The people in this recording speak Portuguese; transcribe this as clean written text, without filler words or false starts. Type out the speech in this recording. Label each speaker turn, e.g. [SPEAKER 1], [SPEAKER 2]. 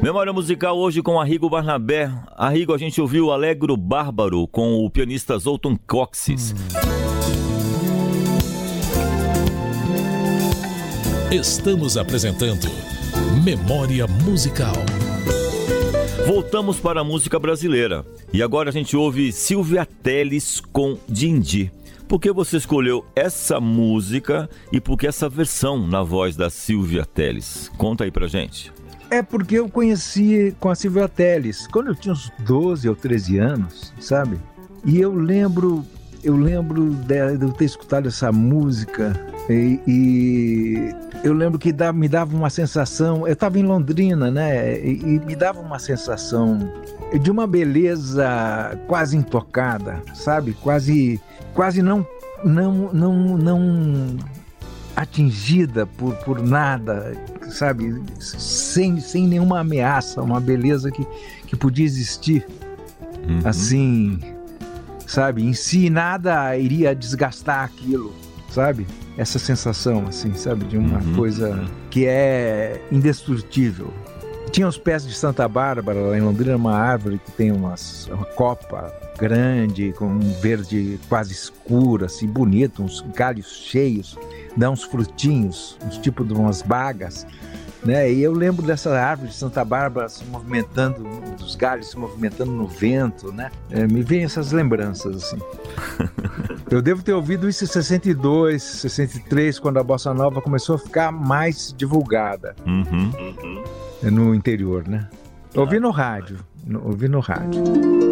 [SPEAKER 1] Memória musical hoje com Arrigo Barnabé. Arrigo, a gente ouviu Alegro Bárbaro com o pianista Zoltan Coxis.
[SPEAKER 2] Estamos apresentando Memória Musical.
[SPEAKER 1] Voltamos para a música brasileira. E agora a gente ouve Silvia Telles com Dindi. Por que você escolheu essa música e por que essa versão na voz da Silvia Telles? Conta aí pra gente.
[SPEAKER 3] É porque eu conheci com a Silvia Telles quando eu tinha uns 12 ou 13 anos, sabe? E eu lembro de eu ter escutado essa música e eu lembro que me dava uma sensação. Eu estava em Londrina, né? E me dava uma sensação de uma beleza quase intocada, sabe? Quase não atingida por nada, sabe? Sem nenhuma ameaça, uma beleza que podia existir. Assim, sabe? Em si nada iria desgastar aquilo, sabe? Essa sensação, assim, sabe? De uma coisa que é indestrutível. Tinha os pés de Santa Bárbara, lá em Londrina, uma árvore que tem uma copa grande, com um verde quase escuro, assim, bonito, uns galhos cheios, dá uns frutinhos, uns tipos de umas bagas, né? E eu lembro dessa árvore de Santa Bárbara se movimentando, dos galhos se movimentando no vento, né? Me vem essas lembranças, assim. Eu devo ter ouvido isso em 62, 63, quando a Bossa Nova começou a ficar mais divulgada. No interior, né? Ouvi no rádio.